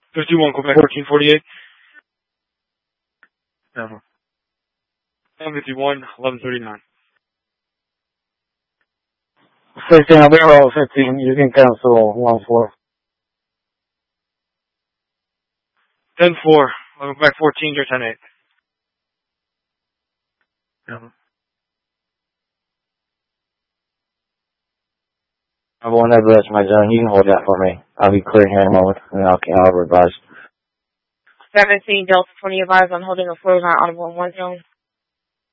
51, Quebec 1448. 751, 1139. 15, I'll be around 15. You can cancel 1-4. 10-4, Quebec 14, you're 10-8. I won't address my zone. You can hold that for me. I'll be clear here in a moment, and I'll revise. 17, Delta 20 advised on holding a 49 audible in 1 zone.